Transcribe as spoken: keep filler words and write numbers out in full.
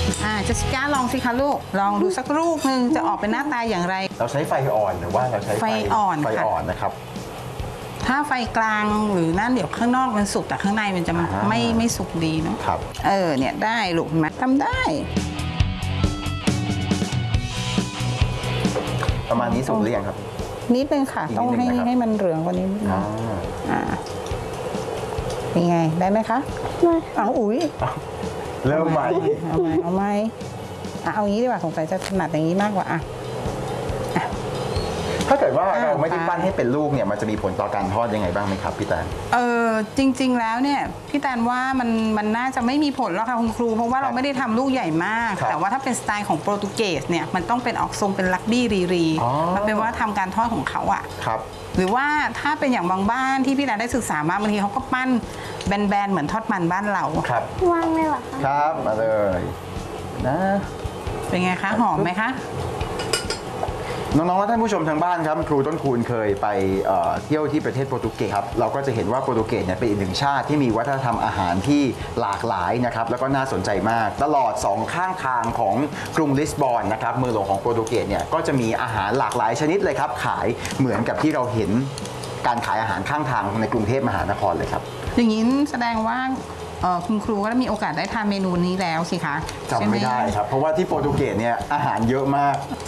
อ่าเจสสิก้าลองสิคะลูกลองดูสักลูกหนึ่งจะออกเป็นหน้าตาอย่างไรเราใช้ไฟอ่อนหรือว่าเราใช้ไฟอ่อนไฟค่ะอ่อนนะครับถ้าไฟกลางหรือนั่นเดี๋ยวข้างนอกมันสุกแต่ข้างในมันจะอ่าไม่ไม่สุกดีเนาะครับเออเนี่ยได้ลูกเห็นไหมทำได้ประมาณนี้สุกหรือยังครับนิดนึงค่ะอีกนิดต้องให้นึงนะครับให้มันเหลืองกว่านี้นิดนึงอ่าอ่าเป็นไงได้ไหมคะไม่เอาอุ้ยเริ่มไหมเอาไหมเอาไหมอ่ะเอางี้ดีกว่าสงสัยจะถนัดอย่างนี้มากกว่าอ่ะถ้าเกิดว่าอ่าเราไม่ได้ปั้นให้เป็นลูกเนี่ยมันจะมีผลต่อการทอดยังไงบ้างไหมครับพี่แตนเออจริง ๆ แล้วเนี่ยพี่แตนว่ามันมันน่าจะไม่มีผลแล้วค่ะคุณครู เพราะว่าเราไม่ได้ทำลูกใหญ่มากครับแต่ว่าถ้าเป็นสไตล์ของโปรตุเกสเนี่ยมันต้องเป็นออกทรงเป็นลักบี้รีรีอ๋อมันเป็นว่าทำการทอดของเขาอะครับหรือว่าถ้าเป็นอย่างบางบ้านที่พี่แตนได้ศึกษามาบางทีเขาก็ปั้นแบนๆเหมือนทอดมันบ้านเราครับวางเลยเหรอคะครับมาเลยนะเป็นไงคะหอมไหมคะน้องๆและท่านผู้ชมทางบ้านครับครูต้นคูณเคยไปเอ่อเที่ยวที่ประเทศโปรตุเกสครับเราก็จะเห็นว่าโปรตุเกสเนี่ยเป็นอีกหนึ่งชาติที่มีวัฒนธรรมอาหารที่หลากหลายนะครับแล้วก็น่าสนใจมาก ตลอดสองข้างทางของกรุงลิสบอนนะครับเมืองหลวงของโปรตุเกสเนี่ยก็จะมีอาหารหลากหลายชนิดเลยครับขายเหมือนกับที่เราเห็นการขายอาหารข้างทางในกรุงเทพมหานครเลยครับอย่างนี้แสดงว่าเอ่อคุณครูก็ได้มีโอกาสได้ทานเมนูนี้แล้วสิคะจำไม่ได้ครับ เพราะว่าที่โปรตุเกสเนี่ยอาหารเยอะมาก